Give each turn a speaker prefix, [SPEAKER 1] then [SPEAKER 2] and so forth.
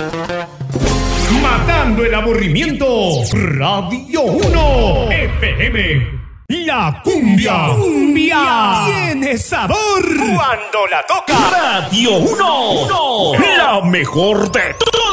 [SPEAKER 1] Matando el aburrimiento. Radio 1 FM. La cumbia. Cumbia. Tiene sabor. Cuando la toca. Radio 1. La mejor de todas.